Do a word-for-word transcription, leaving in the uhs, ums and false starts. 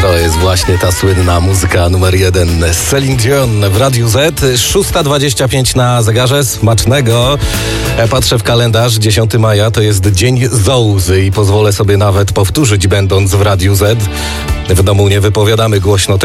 To jest właśnie ta słynna muzyka numer jeden z Celine Dion w Radiu Z. szósta dwadzieścia pięć na zegarze. Smacznego. Patrzę w kalendarz. dziesiątego maja to jest Dzień Zołzy i pozwolę sobie nawet powtórzyć, będąc w Radiu Z. W domu nie wypowiadamy głośno tego